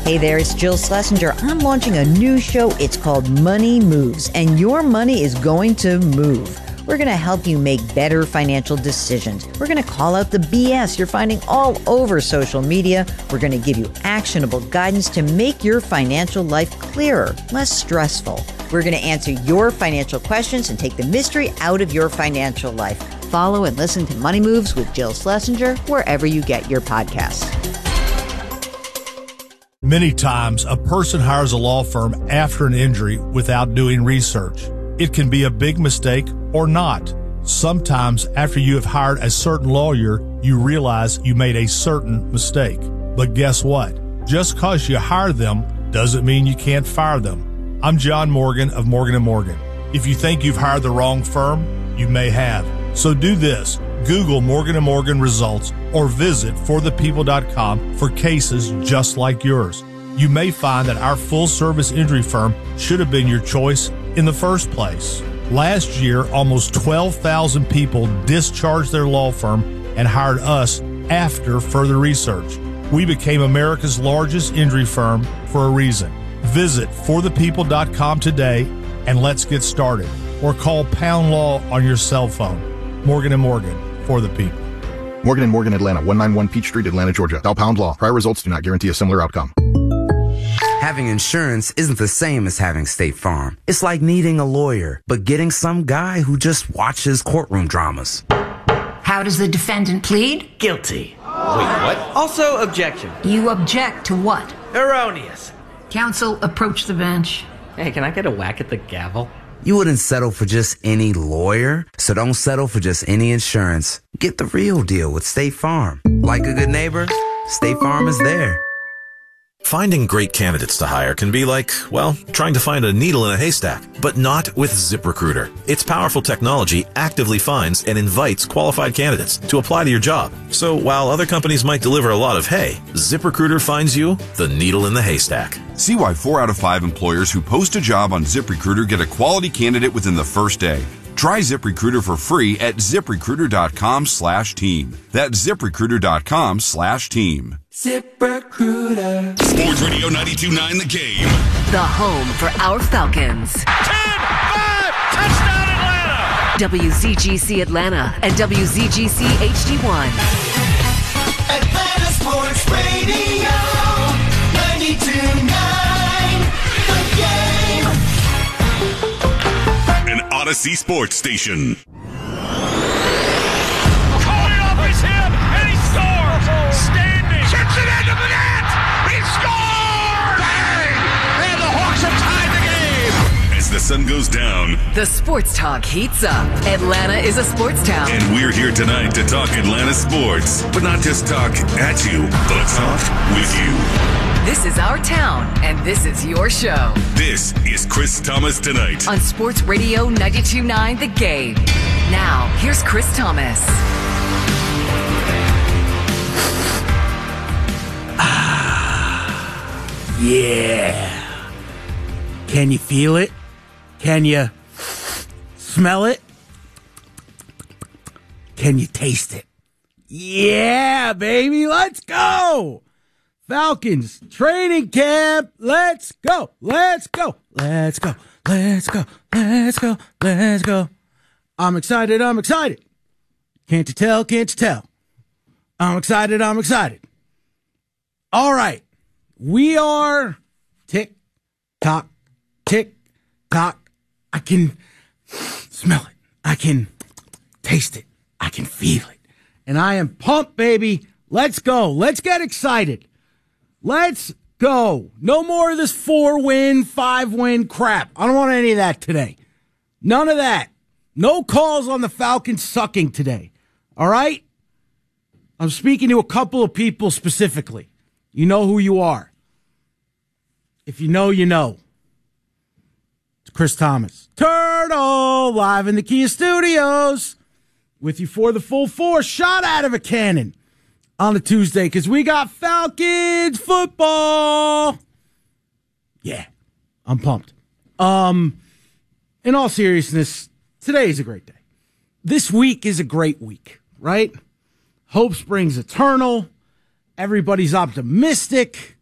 Hey there, it's Jill Schlesinger. I'm launching a new show. It's called Money Moves, and your money is going to move. We're going to help you make better financial decisions. We're going to call out the BS you're finding all over social media. We're going to give you actionable guidance to make your financial life clearer, less stressful. We're going to answer your financial questions and take the mystery out of your financial life. Follow and listen to Money Moves with Jill Schlesinger wherever you get your podcasts. Many times, a person hires a law firm after an injury without doing research. It can be a big mistake or not. Sometimes, after you have hired a certain lawyer, you realize you made a certain mistake. But guess what? Just because you hire them doesn't mean you can't fire them. I'm John Morgan of Morgan & Morgan. If you think you've hired the wrong firm, you may have. So do this. Google Morgan & Morgan results or visit forthepeople.com for cases just like yours. You may find that our full-service injury firm should have been your choice in the first place. Last year, almost 12,000 people discharged their law firm and hired us after further research. We became America's largest injury firm for a reason. Visit forthepeople.com today and let's get started. Or call Pound Law on your cell phone. Morgan & Morgan, for the people. Morgan & Morgan, Atlanta, 191 Peachtree, Atlanta, Georgia. Dial Pound Law. Prior results do not guarantee a similar outcome. Having insurance isn't the same as having State Farm. It's like needing a lawyer, but getting some guy who just watches courtroom dramas. How does the defendant plead? Guilty. Wait, what? Also, objection. You object to what? Erroneous. Counsel, approach the bench. Hey, can I get a whack at the gavel? You wouldn't settle for just any lawyer, so don't settle for just any insurance. Get the real deal with State Farm. Like a good neighbor, State Farm is there. Finding great candidates to hire can be like, well, trying to find a needle in a haystack, but not with ZipRecruiter. Its powerful technology actively finds and invites qualified candidates to apply to your job. So while other companies might deliver a lot of hay, ZipRecruiter finds you the needle in the haystack. See why 4 out of 5 employers who post a job on ZipRecruiter get a quality candidate within the first day. Try ZipRecruiter for free at ZipRecruiter.com/team. That's ZipRecruiter.com/team. ZipRecruiter. Sports Radio 92.9 The Game. The home for our Falcons. 10-5! Touchdown Atlanta! WZGC Atlanta and WZGC HD1. Atlanta Sports Radio 92.9 The Game. An Odyssey Sports Station. Caught it off his hip and he scores! Standing! Chips it into the net! He scores! Bang! And the Hawks have tied the game! As the sun goes down, the sports talk heats up. Atlanta is a sports town. And we're here tonight to talk Atlanta sports. But not just talk at you, but talk with you. This is our town, and this is your show. This is Chris Thomas Tonight. On Sports Radio 92.9 The Game. Now, here's Chris Thomas. Yeah. Can you feel it? Can you smell it? Can you taste it? Yeah, baby, let's go. Falcons training camp. Let's go. Let's go. Let's go. Let's go. Let's go. Let's go. I'm excited. I'm excited. Can't you tell? Can't you tell? I'm excited. I'm excited. All right. We are tick tock, tick tock. I can smell it. I can taste it. I can feel it. And I am pumped, baby. Let's go. Let's get excited. Let's go. No more of this 4-win, 5-win crap. I don't want any of that today. None of that. No calls on the Falcons sucking today. All right? I'm speaking to a couple of people specifically. You know who you are. If you know, you know. It's Chris Thomas. Turtle, live in the Kia Studios. With you for the full force. Shot out of a cannon. On a Tuesday, because we got Falcons football. Yeah, I'm pumped. In all seriousness, today is a great day. This week is a great week, right? Hope springs eternal. Everybody's optimistic.